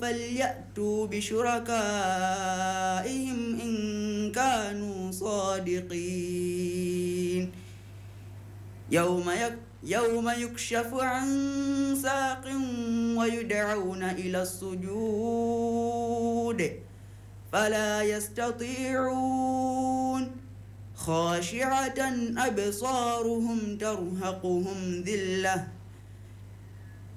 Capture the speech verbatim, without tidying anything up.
فليأتوا بشركائهم إن كانوا صادقين يوم يك يوم يكشف عن ساق ويدعون إلى السجود فلا يستطيعون خاشعة أبصارهم ترهقهم ذلة